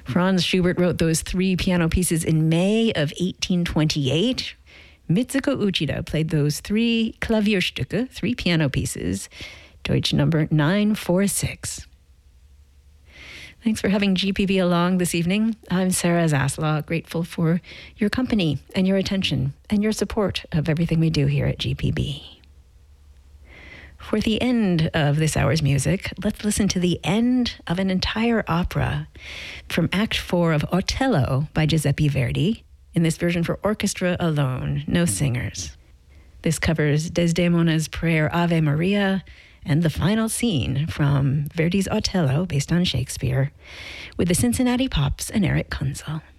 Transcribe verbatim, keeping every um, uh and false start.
Franz Schubert wrote those three piano pieces in May of eighteen twenty-eight. Mitsuko Uchida played those three Klavierstücke, three piano pieces, Deutsch number nine four six. Thanks for having G P B along this evening. I'm Sarah Zaslaw, grateful for your company and your attention and your support of everything we do here at G P B. For the end of this hour's music, let's listen to the end of an entire opera from Act Four of Otello by Giuseppe Verdi, in this version for orchestra alone, no singers. This covers Desdemona's prayer Ave Maria and the final scene from Verdi's Otello, based on Shakespeare, with the Cincinnati Pops and Eric Kunzel.